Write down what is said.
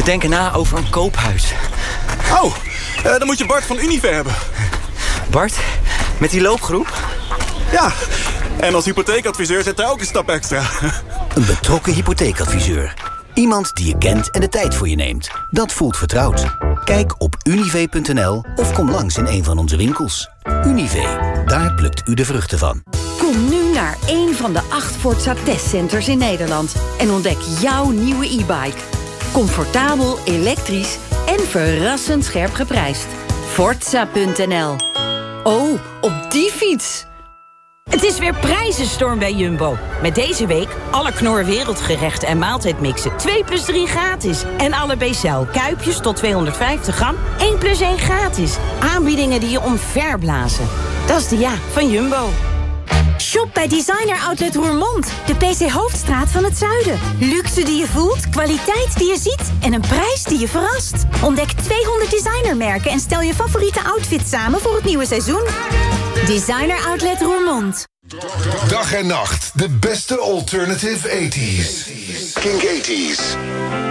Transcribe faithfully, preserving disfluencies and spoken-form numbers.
We denken na over een koophuis. Oh, uh, dan moet je Bart van Unive hebben. Bart, met die loopgroep? Ja, en als hypotheekadviseur zit hij ook een stap extra. Een betrokken hypotheekadviseur. Iemand die je kent en de tijd voor je neemt. Dat voelt vertrouwd. Kijk op unive punt n l of kom langs in een van onze winkels. Unive, daar plukt u de vruchten van. Kom nu naar een van de acht Forza testcenters in Nederland en ontdek jouw nieuwe e-bike. Comfortabel, elektrisch en verrassend scherp geprijsd. Forza punt n l. Oh, op die fiets! Het is weer prijzenstorm bij Jumbo. Met deze week alle Knor wereldgerechten en maaltijdmixen twee plus drie gratis. En alle B C L kuipjes tot tweehonderdvijftig gram één plus één gratis. Aanbiedingen die je omverblazen. Dat is de ja van Jumbo. Shop bij Designer Outlet Roermond, de P C Hoofdstraat van het Zuiden. Luxe die je voelt, kwaliteit die je ziet en een prijs die je verrast. Ontdek tweehonderd designermerken en stel je favoriete outfit samen voor het nieuwe seizoen. Designer Outlet Roermond. Dag en nacht, de beste alternative tachtiger. Kink tachtiger.